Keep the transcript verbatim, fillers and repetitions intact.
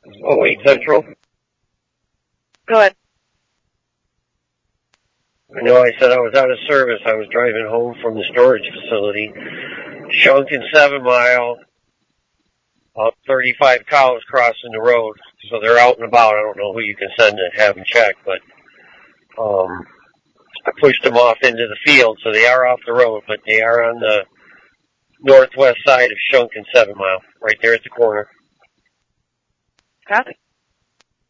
Oh, wait, Central? Go ahead. I know I said I was out of service. I was driving home from the storage facility. Shunk and Seven Mile. About thirty-five cows crossing the road. So they're out and about. I don't know who you can send to have them check, but um, I pushed them off into the field, so they are off the road, but they are on the northwest side of Shunk and Seven Mile, right there at the corner. Copy.